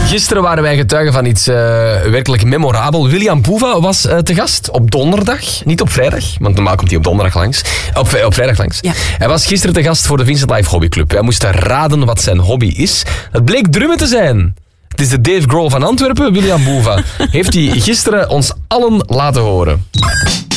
Gisteren waren wij getuigen van iets werkelijk memorabel. William Boeva was te gast op donderdag. Niet op vrijdag, want normaal komt hij op donderdag langs. Op vrijdag langs. Ja. Hij was gisteren te gast voor de Vincent Live Hobbyclub. Wij moesten raden wat zijn hobby is. Het bleek drummen te zijn. Het is de Dave Grohl van Antwerpen, William Boeva. Heeft hij gisteren ons allen laten horen.